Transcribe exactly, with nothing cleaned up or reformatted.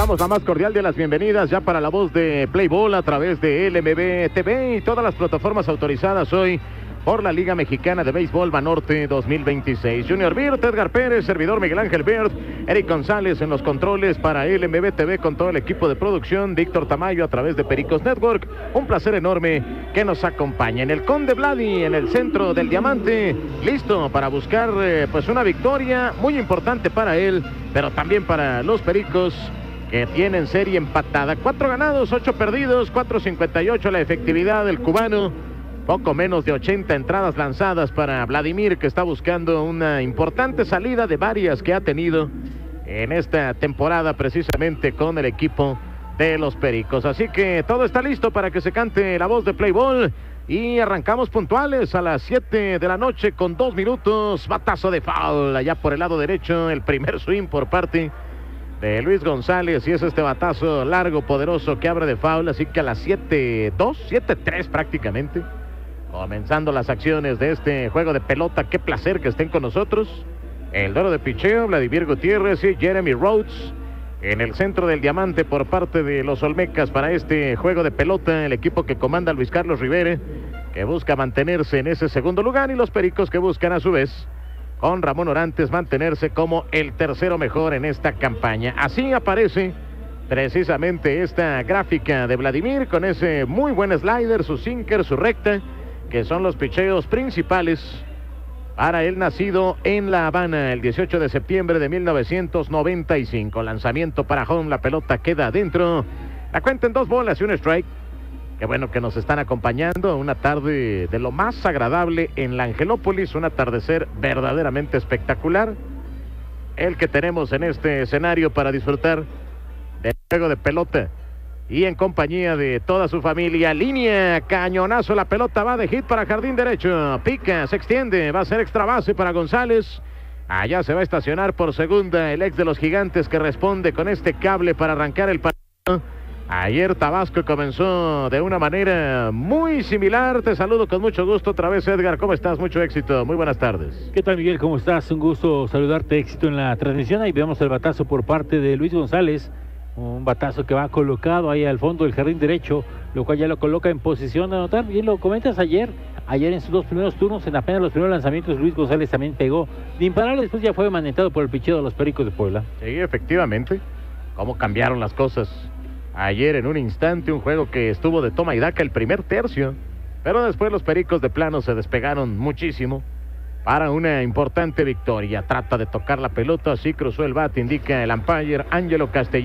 Damos la más cordial de las bienvenidas ya para la voz de Play Ball a través de L M B T V y todas las plataformas autorizadas hoy por la Liga Mexicana de Béisbol Banorte dos mil veintiséis. Junior Birt, Edgar Pérez, servidor Miguel Ángel Birt, Eric González en los controles para L M B T V con todo el equipo de producción, Víctor Tamayo a través de Pericos Network. Un placer enorme que nos acompañe en el Conde Vladi, en el centro del diamante, listo para buscar eh, pues una victoria muy importante para él, pero también para los Pericos, que tienen serie empatada. Cuatro ganados, ocho perdidos, cuatro cincuenta y ocho la efectividad del cubano. Poco menos de ochenta entradas lanzadas para Vladimir, que está buscando una importante salida de varias que ha tenido en esta temporada precisamente con el equipo de los Pericos. Así que todo está listo para que se cante la voz de Play Ball y arrancamos puntuales a las siete de la noche con dos minutos. Batazo de foul allá por el lado derecho, el primer swing por parte de Luis González y es este batazo largo, poderoso que abre de foul. Así que a las siete dos, siete tres prácticamente, comenzando las acciones de este juego de pelota. Qué placer que estén con nosotros. El duelo de picheo, Vladimir Gutiérrez y Jeremy Rhodes en el centro del diamante por parte de los Olmecas para este juego de pelota. El equipo que comanda Luis Carlos Rivera, que busca mantenerse en ese segundo lugar, y los Pericos que buscan a su vez, con Ramón Orantes, mantenerse como el tercero mejor en esta campaña. Así aparece precisamente esta gráfica de Vladimir con ese muy buen slider, su sinker, su recta, que son los picheos principales para el nacido en La Habana el dieciocho de septiembre de mil novecientos noventa y cinco. Lanzamiento para home, la pelota queda adentro. La cuenta en dos bolas y un strike. Qué bueno que nos están acompañando. Una tarde de lo más agradable en la Angelópolis. Un atardecer verdaderamente espectacular, el que tenemos en este escenario para disfrutar del juego de pelota y en compañía de toda su familia. Línea, cañonazo, la pelota va de hit para jardín derecho, pica, se extiende, va a ser extra base para González. Allá se va a estacionar por segunda el ex de los Gigantes, que responde con este cable para arrancar el partido. Ayer Tabasco comenzó de una manera muy similar. Te saludo con mucho gusto otra vez, Edgar. ¿Cómo estás? Mucho éxito. Muy buenas tardes. ¿Qué tal, Miguel? ¿Cómo estás? Un gusto saludarte. Éxito en la transmisión. Ahí vemos el batazo por parte de Luis González. Un batazo que va colocado ahí al fondo del jardín derecho, lo cual ya lo coloca en posición de anotar. Bien lo comentas ayer. Ayer en sus dos primeros turnos, en apenas los primeros lanzamientos, Luis González también pegó de imparable. Después ya fue manetado por el picheo de los Pericos de Puebla. Sí, efectivamente. Cómo cambiaron las cosas ayer en un instante. Un juego que estuvo de toma y daca el primer tercio, pero después los Pericos de plano se despegaron muchísimo para una importante victoria. Trata de tocar la pelota, así cruzó el bat, indica el umpire Ángelo Castellano.